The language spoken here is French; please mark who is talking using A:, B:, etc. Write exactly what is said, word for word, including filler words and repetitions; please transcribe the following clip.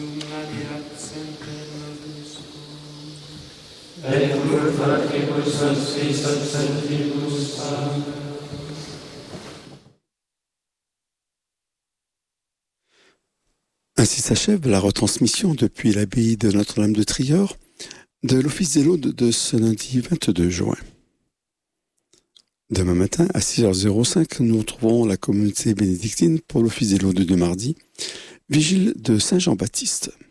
A: et purgatoris nostris et santibus. Amen.
B: Ainsi s'achève la retransmission depuis l'abbaye de Notre-Dame de Trior de l'Office des Laudes de ce lundi vingt-deux juin. Demain matin, à six heures cinq, nous retrouverons la communauté bénédictine pour l'Office des Laudes de mardi, vigile de Saint Jean-Baptiste.